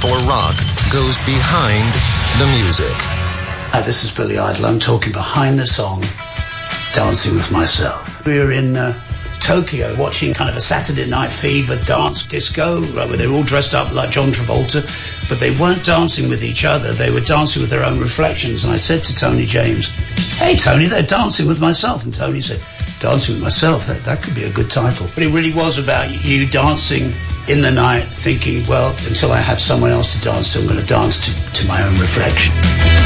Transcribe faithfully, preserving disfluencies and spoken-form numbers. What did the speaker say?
or rock goes behind the music. Hi, this is Billy Idol. I'm talking behind the song Dancing with Myself. We were in uh, Tokyo watching kind of a Saturday Night Fever dance disco, right, where they were all dressed up like John Travolta, but they weren't dancing with each other. They were dancing with their own reflections. And I said to Tony James, "Hey, Tony, they're dancing with myself." And Tony said, "Dancing with Myself, that, that could be a good title." But it really was about you dancing in the night, thinking, well, until I have someone else to dance to, I'm going to dance to, to my own reflection.